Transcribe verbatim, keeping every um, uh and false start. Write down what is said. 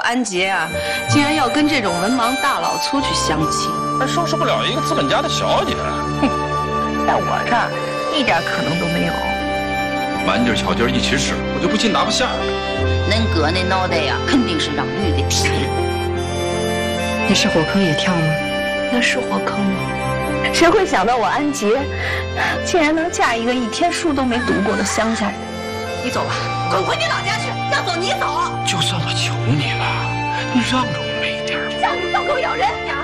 安杰啊，竟然要跟这种文盲大老粗去相亲， 还收拾不了一个资本家的小姐。 哼，在我这儿一点可能都没有。 满地巧劲一起使，我就不信拿不下。 恁哥那脑袋呀，肯定是让驴给劈了。 那是火坑也跳吗？ 那是火坑吗？ 谁会想到我安杰，竟然能嫁一个一天书都没读过的乡下人？ 你走吧，滚回你老家去。要走你走。 就算我求你了，你让着我们一点。 像你小狗咬人。